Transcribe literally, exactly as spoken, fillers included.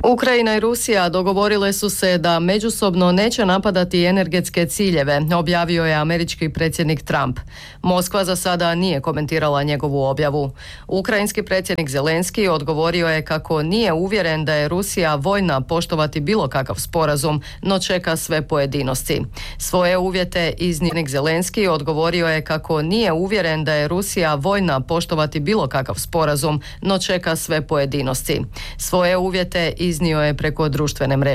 Ukrajina i Rusija dogovorile su se da međusobno neće napadati energetske ciljeve, objavio je američki predsjednik Trump. Moskva za sada nije komentirala njegovu objavu. Ukrajinski predsjednik Zelenski odgovorio je kako nije uvjeren da je Rusija voljna poštovati bilo kakav sporazum, no čeka sve pojedinosti. Svoje uvjete iznio Zelenski odgovorio je kako nije uvjeren da je Rusija voljna poštovati bilo kakav sporazum, no čeka sve pojedinosti. Svoje uvjete iznio je preko društvene mreže.